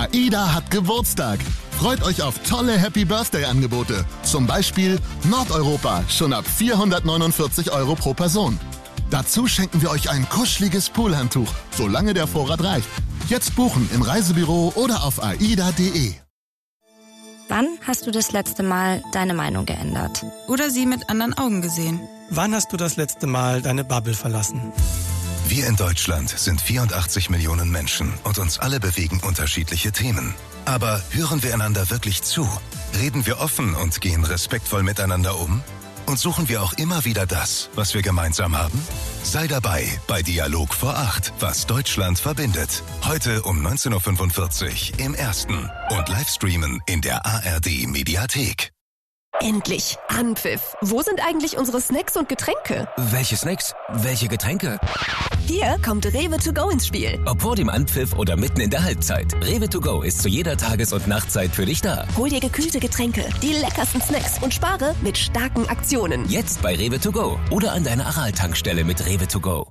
AIDA hat Geburtstag. Freut euch auf tolle Happy-Birthday-Angebote. Zum Beispiel Nordeuropa, schon ab 449 € pro Person. Dazu schenken wir euch ein kuscheliges Poolhandtuch, solange der Vorrat reicht. Jetzt buchen im Reisebüro oder auf aida.de. Wann hast du das letzte Mal deine Meinung geändert? Oder sie mit anderen Augen gesehen? Wann hast du das letzte Mal deine Bubble verlassen? Wir in Deutschland sind 84 Millionen Menschen und uns alle bewegen unterschiedliche Themen. Aber hören wir einander wirklich zu? Reden wir offen und gehen respektvoll miteinander um? Und suchen wir auch immer wieder das, was wir gemeinsam haben? Sei dabei bei Dialog vor 8, was Deutschland verbindet. Heute um 19:45 Uhr im Ersten und Livestreamen in der ARD Mediathek. Endlich! Anpfiff! Wo sind eigentlich unsere Snacks und Getränke? Welche Snacks? Welche Getränke? Hier kommt Rewe to go ins Spiel. Ob vor dem Anpfiff oder mitten in der Halbzeit. Rewe to go ist zu jeder Tages- und Nachtzeit für dich da. Hol dir gekühlte Getränke, die leckersten Snacks und spare mit starken Aktionen. Jetzt bei Rewe to go oder an deiner Aral-Tankstelle mit Rewe to go.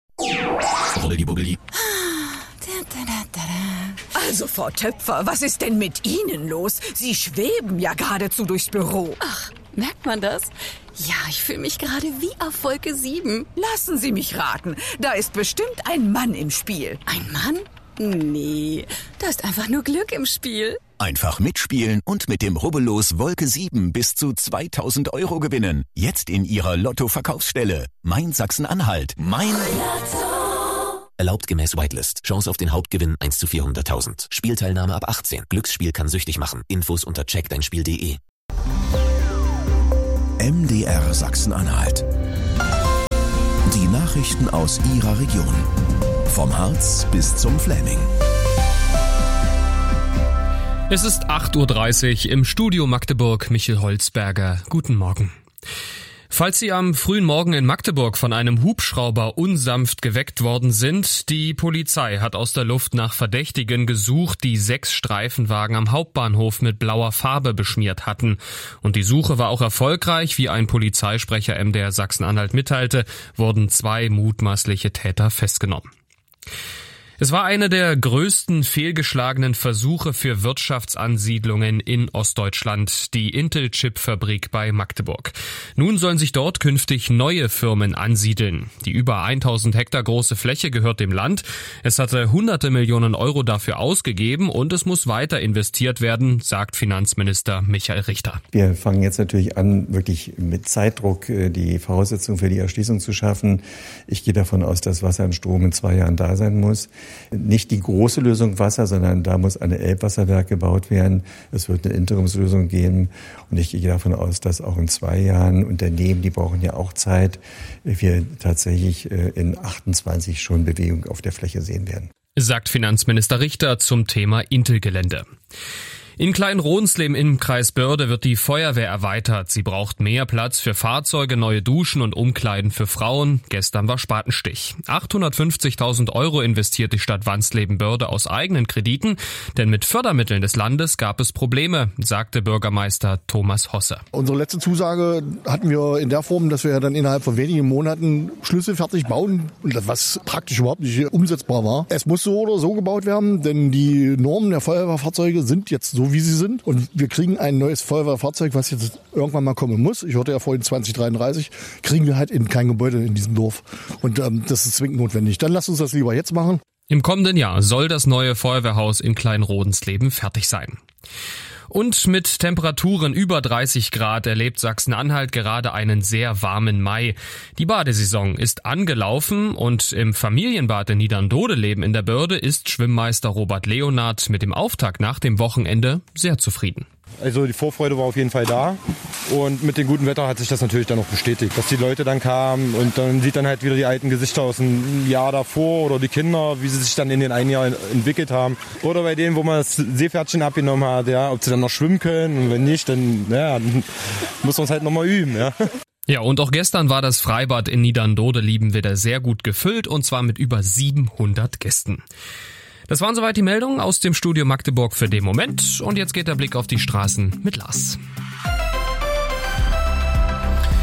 Also, Frau Töpfer, was ist denn mit Ihnen los? Sie schweben ja geradezu durchs Büro. Ach, merkt man das? Ja, ich fühle mich gerade wie auf Wolke 7. Lassen Sie mich raten, da ist bestimmt ein Mann im Spiel. Ein Mann? Nee, da ist einfach nur Glück im Spiel. Einfach mitspielen und mit dem Rubbellos Wolke 7 bis zu 2.000 € gewinnen. Jetzt in Ihrer Lotto-Verkaufsstelle. Mein Sachsen-Anhalt. Mein Lotto. Erlaubt gemäß Whitelist. Chance auf den Hauptgewinn 1 zu 400.000. Spielteilnahme ab 18. Glücksspiel kann süchtig machen. Infos unter checkdeinspiel.de. MDR Sachsen-Anhalt. Die Nachrichten aus Ihrer Region. Vom Harz bis zum Fläming. Es ist 8:30 Uhr im Studio Magdeburg. Michel Holzberger. Guten Morgen. Falls Sie am frühen Morgen in Magdeburg von einem Hubschrauber unsanft geweckt worden sind, die Polizei hat aus der Luft nach Verdächtigen gesucht, die 6 Streifenwagen am Hauptbahnhof mit blauer Farbe beschmiert hatten. Und die Suche war auch erfolgreich. Wie ein Polizeisprecher MDR Sachsen-Anhalt mitteilte, wurden 2 mutmaßliche Täter festgenommen. Es war eine der größten fehlgeschlagenen Versuche für Wirtschaftsansiedlungen in Ostdeutschland, die Intel-Chip-Fabrik bei Magdeburg. Nun sollen sich dort künftig neue Firmen ansiedeln. Die über 1000 Hektar große Fläche gehört dem Land. Es hatte hunderte Millionen Euro dafür ausgegeben und es muss weiter investiert werden, sagt Finanzminister Michael Richter. Wir fangen jetzt natürlich an, wirklich mit Zeitdruck die Voraussetzungen für die Erschließung zu schaffen. Ich gehe davon aus, dass Wasser und Strom in 2 Jahren da sein muss. Nicht die große Lösung Wasser, sondern da muss eine Elbwasserwerk gebaut werden. Es wird eine Interimslösung geben. Und ich gehe davon aus, dass auch in 2 Jahren Unternehmen, die brauchen ja auch Zeit, wir tatsächlich in 28 schon Bewegung auf der Fläche sehen werden. Sagt Finanzminister Richter zum Thema Intel-Gelände. In Klein-Rodensleben im Kreis Börde wird die Feuerwehr erweitert. Sie braucht mehr Platz für Fahrzeuge, neue Duschen und Umkleiden für Frauen. Gestern war Spatenstich. 850.000 € investiert die Stadt Wansleben-Börde aus eigenen Krediten, denn mit Fördermitteln des Landes gab es Probleme, sagte Bürgermeister Thomas Hosse. Unsere letzte Zusage hatten wir in der Form, dass wir dann innerhalb von wenigen Monaten Schlüssel fertig bauen, was praktisch überhaupt nicht umsetzbar war. Es muss so oder so gebaut werden, denn die Normen der Feuerwehrfahrzeuge sind jetzt so, wie sie sind. Und wir kriegen ein neues Feuerwehrfahrzeug, was jetzt irgendwann mal kommen muss. Ich hörte ja vorhin 2033, kriegen wir halt in kein Gebäude in diesem Dorf. Und das ist zwingend notwendig. Dann lasst uns das lieber jetzt machen. Im kommenden Jahr soll das neue Feuerwehrhaus in Klein-Rodensleben fertig sein. Und mit Temperaturen über 30 Grad erlebt Sachsen-Anhalt gerade einen sehr warmen Mai. Die Badesaison ist angelaufen und im Familienbad in Niederndodeleben in der Börde ist Schwimmmeister Robert Leonard mit dem Auftakt nach dem Wochenende sehr zufrieden. Also die Vorfreude war auf jeden Fall da und mit dem guten Wetter hat sich das natürlich dann auch bestätigt, dass die Leute dann kamen und dann sieht dann halt wieder die alten Gesichter aus dem Jahr davor oder die Kinder, wie sie sich dann in den einen Jahr entwickelt haben. Oder bei denen, wo man das Seepferdchen abgenommen hat, ja, ob sie dann noch schwimmen können und wenn nicht, dann muss man es halt nochmal üben. Ja. Ja, und auch gestern war das Freibad in Niederndodeleben wieder sehr gut gefüllt und zwar mit über 700 Gästen. Das waren soweit die Meldungen aus dem Studio Magdeburg für den Moment. Und jetzt geht der Blick auf die Straßen mit Lars.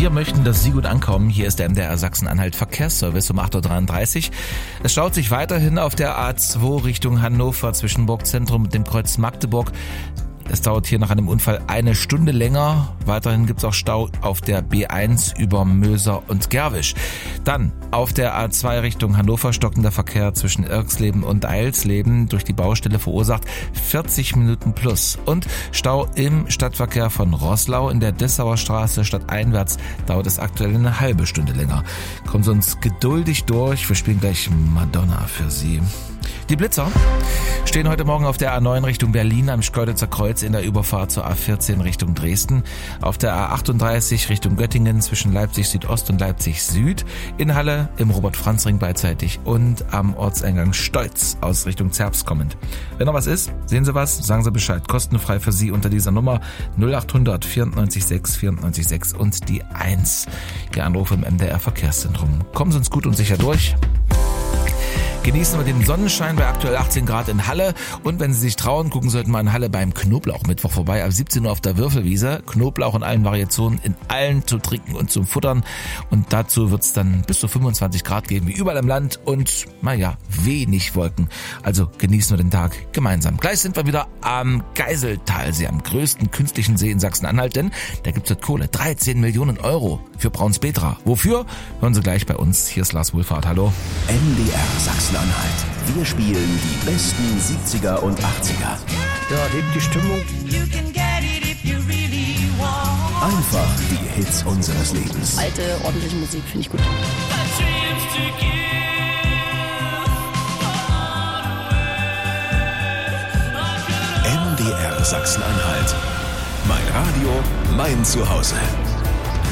Wir möchten, dass Sie gut ankommen. Hier ist der MDR Sachsen-Anhalt Verkehrsservice um 8.33 Uhr. Es staut sich weiterhin auf der A2 Richtung Hannover zwischen Burgzentrum und dem Kreuz Magdeburg. Es dauert hier nach einem Unfall 1 Stunde länger. Weiterhin gibt es auch Stau auf der B1 über Möser und Gerwisch. Dann auf der A2 Richtung Hannover stockender Verkehr zwischen Irxleben und Eilsleben durch die Baustelle verursacht 40 Minuten plus. Und Stau im Stadtverkehr von Roßlau in der Dessauer Straße stadteinwärts dauert es aktuell eine halbe Stunde länger. Kommen Sie uns geduldig durch. Wir spielen gleich Madonna für Sie. Die Blitzer stehen heute Morgen auf der A9 Richtung Berlin am Schkeuditzer Kreuz in der Überfahrt zur A14 Richtung Dresden, auf der A38 Richtung Göttingen zwischen Leipzig Südost und Leipzig Süd, in Halle im Robert-Franz-Ring beidseitig und am Ortseingang Stolz aus Richtung Zerbst kommend. Wenn noch was ist, sehen Sie was, sagen Sie Bescheid, kostenfrei für Sie unter dieser Nummer 0800 94 6 94 6 und die 1. Ihr Anruf im MDR Verkehrszentrum. Kommen Sie uns gut und sicher durch. Genießen wir den Sonnenschein bei aktuell 18 Grad in Halle. Und wenn Sie sich trauen, gucken sollten wir in Halle beim Knoblauchmittwoch vorbei. Ab 17 Uhr auf der Würfelwiese. Knoblauch in allen Variationen, in allen zum Trinken und zum Futtern. Und dazu wird es dann bis zu 25 Grad geben, wie überall im Land. Und, naja, wenig Wolken. Also genießen wir den Tag gemeinsam. Gleich sind wir wieder am Geiseltalsee, am größten künstlichen See in Sachsen-Anhalt. Denn da gibt es Kohle. 13 Millionen Euro für Braunspetra. Wofür? Hören Sie gleich bei uns. Hier ist Lars Wohlfahrt. Hallo. MDR Sachsen-Anhalt. Wir spielen die besten 70er und 80er. Ja, hebt die Stimmung. Einfach die Hits unseres Lebens. Alte, ordentliche Musik finde ich gut. MDR Sachsen-Anhalt. Mein Radio, mein Zuhause.